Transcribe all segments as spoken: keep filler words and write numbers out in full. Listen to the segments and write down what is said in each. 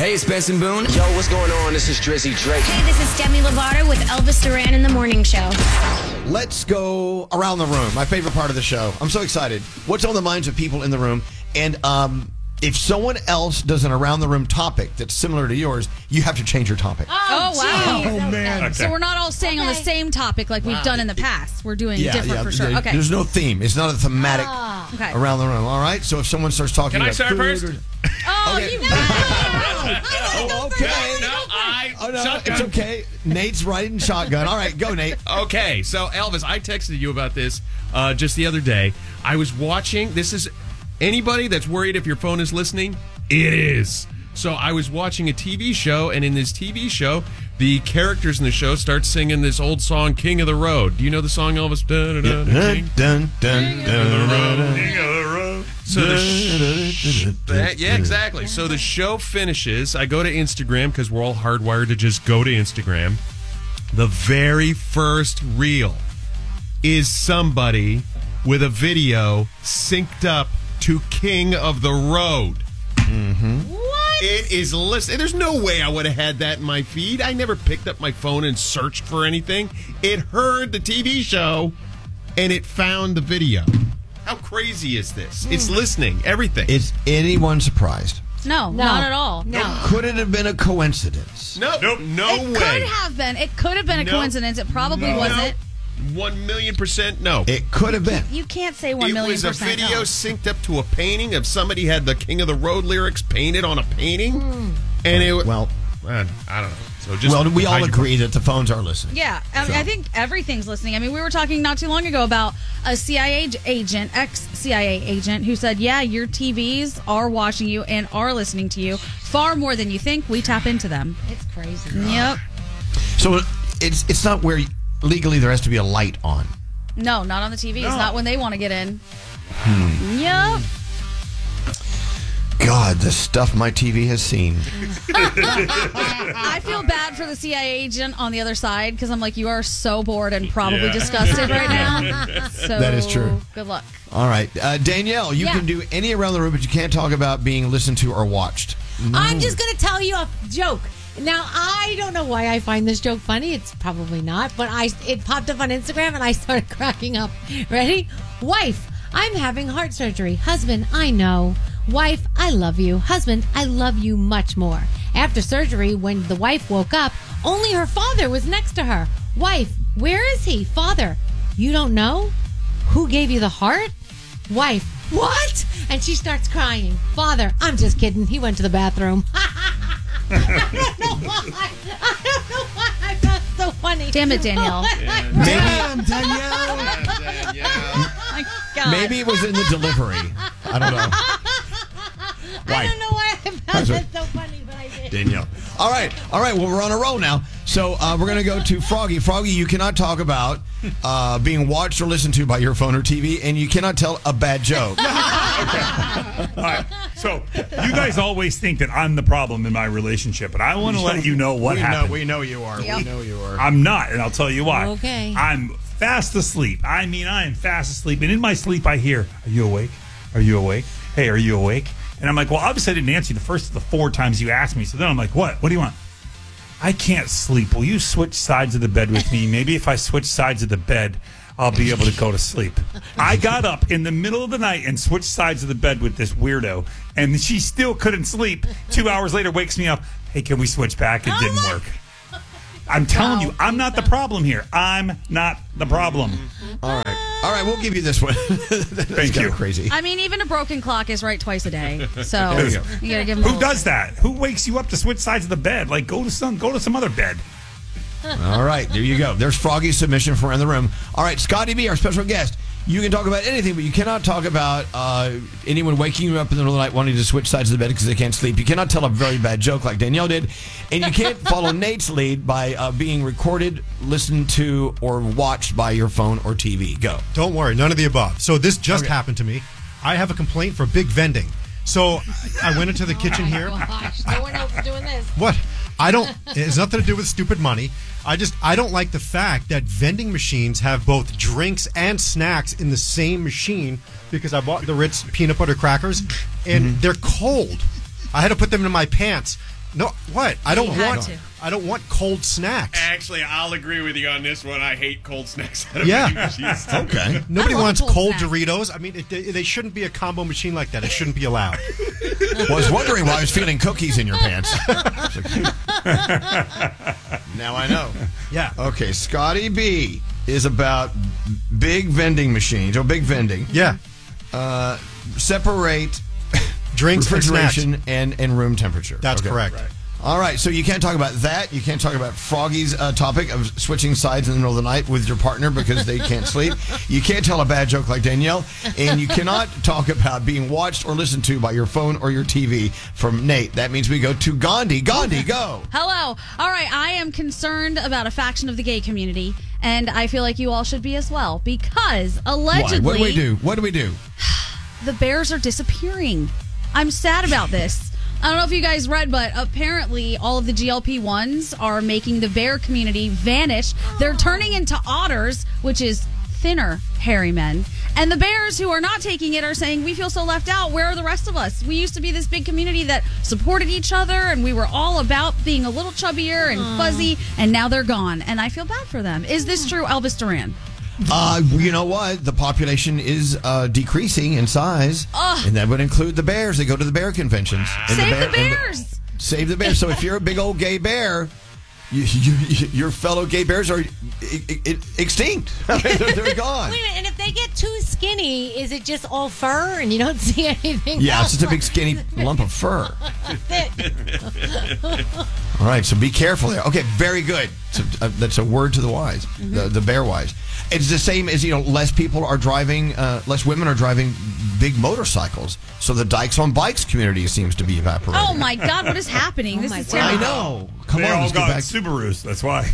Hey, it's Benson Boone. Yo, what's going on? This is Drizzy Drake. Hey, this is Demi Lovato with Elvis Duran in the Morning Show. Let's go around the room. My favorite part of the show. I'm so excited. What's on the minds of people in the room? And um, if someone else does an around the room topic that's similar to yours, you have to change your topic. Oh, oh wow. Oh, man. Okay. So we're not all staying okay. on the same topic like we've wow. done in the past. We're doing yeah, different yeah, for sure. There, okay. There's no theme. It's not a thematic oh. okay. around the room. All right? So if someone starts talking Can about I start food first? Or, oh, okay. you no. Oh, okay. No, I. Oh, no, shotgun. it's okay. Nate's riding shotgun. All right, go, Nate. Okay, so Elvis, I texted you about this uh, just the other day. I was watching. This is anybody that's worried if your phone is listening. It is. So I was watching a T V show, and in this T V show, the characters in the show start singing this old song, "King of the Road." Do you know the song, Elvis? Dun, dun, dun, King, dun, dun, dun, of the dun, road, King of the Road. So the sh- that, yeah, exactly. So the show finishes. I go to Instagram because we're all hardwired to just go to Instagram. The very first reel is somebody with a video synced up to "King of the Road." Mm-hmm. What? It is listen. There's no way I would have had that in my feed. I never picked up my phone and searched for anything. It heard the T V show, and it found the video. How crazy is this? It's listening. Everything. Is anyone surprised? No, no, not at all. No. Could it have been a coincidence? No, nope, no it way. It could have been. It could have been a Nope. coincidence. It probably No. wasn't. One million percent no. It could have been. You can't say one It million was a percent. video no. synced up to a painting of somebody had the King of the Road lyrics painted on a painting, mm. and it well, I don't know. So just well, we all hide your agree that the phones are listening. Yeah, I, mean, So. I think everything's listening. I mean, we were talking not too long ago about a C I A agent, ex-C I A agent, who said, yeah, your T Vs are watching you and are listening to you far more than you think. We tap into them. It's crazy. Yep. So it's it's not where legally there has to be a light on. No, not on the T Vs. No. Not when they want to get in. Hmm. Yep. God, the stuff my T V has seen. I feel bad for the C I A agent on the other side because I'm like, you are so bored and probably Yeah. disgusted right now. So That is true. Good luck. All right. Uh, Danielle, you Yeah. can do any around the room, but you can't talk about being listened to or watched. No. I'm just going to tell you a joke. Now, I don't know why I find this joke funny. It's probably not, but I it popped up on Instagram and I started cracking up. Ready? Wife, I'm having heart surgery. Husband, I know. Wife, I love you. Husband, I love you much more. After surgery, when the wife woke up, only her father was next to her. Wife, where is he? Father, you don't know? Who gave you the heart? Wife, what? And she starts crying. Father, I'm just kidding. He went to the bathroom. I don't know why. I don't know why I found it so funny. Damn it, Danielle. Maybe, Danielle. My God. Maybe it was in the delivery. I don't know. Why? I don't know why I found that so funny, but I did. Danielle. All right. All right. Well, we're on a roll now. So uh, we're going to go to Froggy. Froggy, you cannot talk about uh, being watched or listened to by your phone or T V, and you cannot tell a bad joke. Okay. All right. So you guys always think that I'm the problem in my relationship, but I want to let you know what we happened. Know, we know you are. Yep. We know you are. I'm not, and I'll tell you why. Okay. I'm fast asleep. I mean, I am fast asleep, and in my sleep, I hear, "Are you awake? Are you awake? Hey, are you awake?" And I'm like, "Well, obviously, I didn't answer you the first of the four times you asked me." So then I'm like, "What? What do you want?" "I can't sleep. Will you switch sides of the bed with me? Maybe if I switch sides of the bed, I'll be able to go to sleep." I got up in the middle of the night and switched sides of the bed with this weirdo, and she still couldn't sleep. Two hours later, wakes me up. "Hey, can we switch back?" It didn't work. I'm telling you, I'm not the problem here. I'm not the problem. All right. All right, we'll give you this one. That's Thank you. Crazy. I mean, even a broken clock is right twice a day. So There you go. you gotta give him a Who little- does that? Who wakes you up to switch sides of the bed? Like, go to some, go to some other bed. All right, there you go. There's Froggy's submission from around the room. All right, Scotty B, our special guest. You can talk about anything, but you cannot talk about uh, anyone waking you up in the middle of the night wanting to switch sides of the bed because they can't sleep. You cannot tell a very bad joke like Danielle did. And you can't follow Nate's lead by uh, being recorded, listened to, or watched by your phone or T V. Go. Don't worry, none of the above. So this just Okay. happened to me. I have a complaint for big vending. So I went into the kitchen here. Gosh, no one else is doing this. What? I don't. It has nothing to do with stupid money. I just I don't like the fact that vending machines have both drinks and snacks in the same machine because I bought the Ritz peanut butter crackers and they're cold. I had to put them in my pants. No, what? I don't You had want. to. I don't want cold snacks. Actually, I'll agree with you on this one. I hate cold snacks out of Yeah. vending machines. Okay. Nobody I love wants cold cold snacks. Doritos. I mean, it, they, they shouldn't be a combo machine like that. It shouldn't be allowed. Well, I was wondering why I was feeling cookies in your pants. Now I know. Yeah. Okay, Scotty B is about big vending machines, or big vending. Yeah. Uh, separate Drinks and snacks. refrigeration and, and room temperature. That's Okay. correct. All right, so you can't talk about that. You can't talk about Froggy's uh, topic of switching sides in the middle of the night with your partner because they can't sleep. You can't tell a bad joke like Danielle. And you cannot talk about being watched or listened to by your phone or your T V from Nate. That means we go to Gandhi. Gandhi, go. Hello. All right, I am concerned about a faction of the gay community, and I feel like you all should be as well, because Why? allegedly What do we do? What do we do? the bears are disappearing. I'm sad about this. I don't know if you guys read, but apparently all of the G L P ones are making the bear community vanish. They're turning into otters, which is thinner, hairy men. And the bears who are not taking it are saying, we feel so left out. Where are the rest of us? We used to be this big community that supported each other, and we were all about being a little chubbier and fuzzy, and now they're gone. And I feel bad for them. Is this true, Elvis Duran? Uh, you know what? The population is uh, decreasing in size, Ugh. and that would include the bears. They go to the bear conventions. And Save bear- the and bears! Save the bears. So if you're a big old gay bear, you, you, your fellow gay bears are I- I- extinct. they're, they're gone. Wait a minute, and if they get too skinny, is it just all fur and you don't see anything Yeah, else? it's just a big skinny lump of fur. All right, so be careful there. Okay, very good. So, uh, that's a word to the wise, the, the bear wise. It's the same as, you know, less people are driving, uh, less women are driving big motorcycles. So the Dykes on Bikes community seems to be evaporating. Oh my God, what is happening? this my is God. I terrible. know. Come they on, all let's get got back. Subarus. That's why.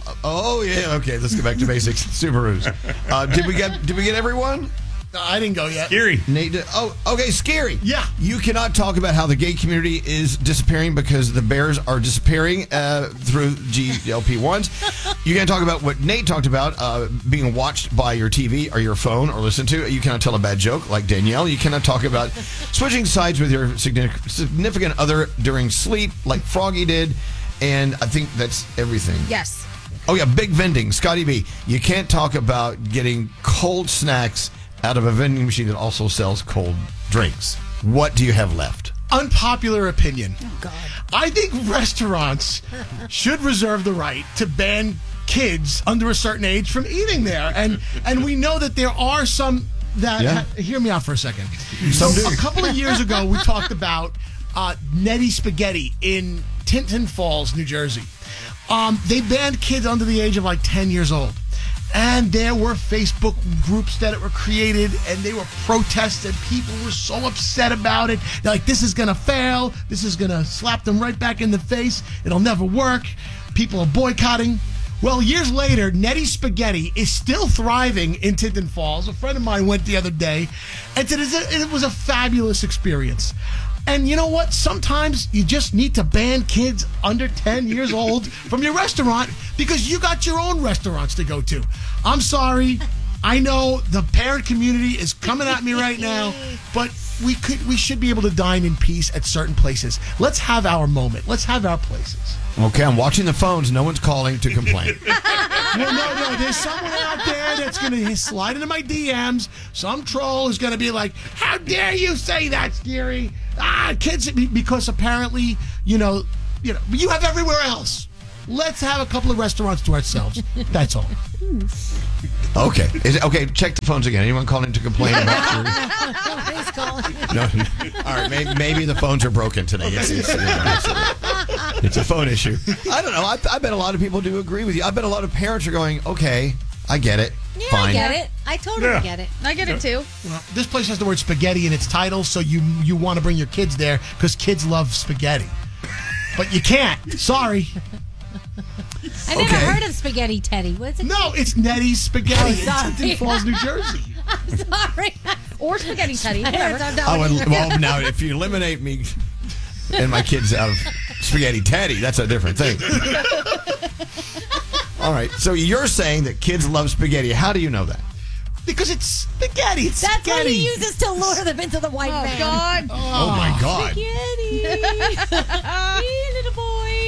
Oh yeah, okay. Let's get back to basics. Subarus. Uh, did we get? Did we get everyone? No, I didn't go yet. Scary. Nate. Did, oh, okay. Scary. Yeah. You cannot talk about how the gay community is disappearing because the bears are disappearing uh, through G L P ones. You can't talk about what Nate talked about, uh, being watched by your T V or your phone or listened to. You cannot tell a bad joke like Danielle. You cannot talk about switching sides with your significant significant other during sleep like Froggy did. And I think that's everything. Yes. Oh, yeah, big vending. Scotty B, you can't talk about getting cold snacks out of a vending machine that also sells cold drinks. What do you have left? Unpopular opinion. Oh, God. I think restaurants should reserve the right to ban kids under a certain age from eating there. And and we know that there are some that Yeah. ha- hear me out for a second. Some so do. a couple of years ago we talked about uh, Nettie Spaghetti in Tinton Falls, New Jersey. Um, they banned kids under the age of like ten years old. And there were Facebook groups that were created, and they were protests, and people were so upset about it. They're like, this is going to fail. This is going to slap them right back in the face. It'll never work. People are boycotting. Well, years later, Nettie Spaghetti is still thriving in Tinton Falls. A friend of mine went the other day, and said it was a fabulous experience. And you know what? Sometimes you just need to ban kids under ten years old from your restaurant because you got your own restaurants to go to. I'm sorry. I know the parent community is coming at me right now, but we could we should be able to dine in peace at certain places. Let's have our moment. Let's have our places. Okay, I'm watching the phones. No one's calling to complain. No, no, no. There's someone out there that's going to slide into my D Ms. Some troll is going to be like, how dare you say that, Scary? Ah, kids, because apparently, you know, you know, you have everywhere else. Let's have a couple of restaurants to ourselves. That's all. Okay. Is, okay, check the phones again. Anyone calling to complain about your... Nobody's calling. No, no. All right, maybe, maybe the phones are broken today. It's, it's, you know, it's, a, it's a phone issue. I don't know. I, I bet a lot of people do agree with you. I bet a lot of parents are going, okay, I get it. Yeah, Fine. I get it. I totally Yeah. get it. I get it too. Well, this place has the word spaghetti in its title, so you you want to bring your kids there because kids love spaghetti. But you can't. Sorry. I never Okay. heard of Spaghetti Teddy. What's it? No, it's Nettie's Spaghetti in sorry. Tinton Falls, New Jersey. Sorry. Or spaghetti teddy. I Whatever. don't know. Oh, and, well, now if you eliminate me and my kids out of Spaghetti Teddy, that's a different thing. All right, so you're saying that kids love spaghetti. How do you know that? Because it's spaghetti. It's That's spaghetti. what he uses to lure them into the white Oh van. God. Oh, my God. Spaghetti. Hey, little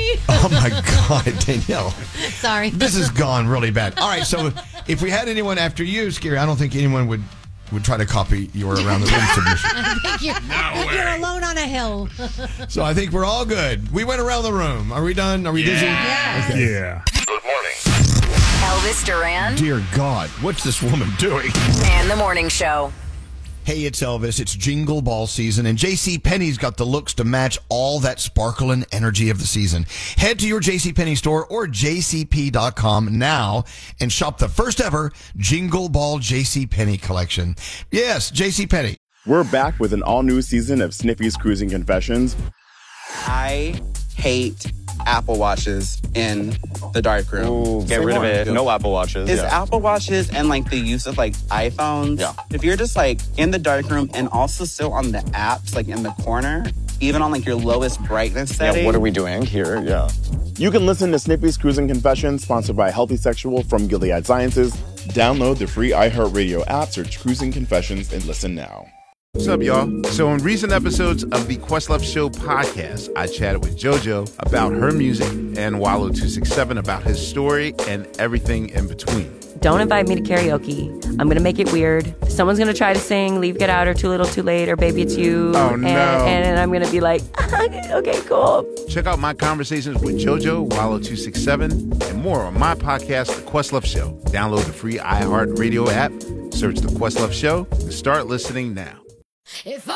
me. Oh my God, Danielle. Sorry. This has gone really bad. All right, so if we had anyone after you, Scary, I don't think anyone would would try to copy your Around the Room submission. I think you're, I think you're alone on a hill. So I think we're all good. We went around the room. Are we done? Are we dizzy? Yes. Okay. Yeah. Good morning. Elvis Duran Dear God, what's this woman doing? and the Morning Show. Hey, it's Elvis. It's Jingle Ball season, and JCPenney's got the looks to match all that sparkle and energy of the season. Head to your JCPenney store or J C P dot com now and shop the first ever Jingle Ball JCPenney collection. Yes, JCPenney. We're back with an all-new season of Sniffy's Cruising Confessions. I hate Apple Watches in the darkroom. Ooh, get rid of it. No Apple Watches. Is yeah. Apple Watches and like the use of like iPhones. Yeah. If you're just like in the darkroom and also still on the apps, like in the corner, even on like your lowest brightness setting. Yeah, what are we doing here? Yeah. You can listen to Snippy's Cruising Confessions, sponsored by Healthy Sexual from Gilead Sciences. Download the free iHeartRadio app, search Cruising Confessions, and listen now. What's up, y'all? So in recent episodes of the Questlove Show podcast, I chatted with JoJo about her music and Wallow two six seven about his story and everything in between. Don't invite me to karaoke. I'm going to make it weird. Someone's going to try to sing Leave, Get Out, or Too Little, Too Late, or Baby It's You. Oh, and, no. And I'm going to be like, okay, cool. Check out my conversations with JoJo, Wallow two six seven, and more on my podcast, The Questlove Show. Download the free iHeartRadio app, search The Questlove Show, and start listening now. If I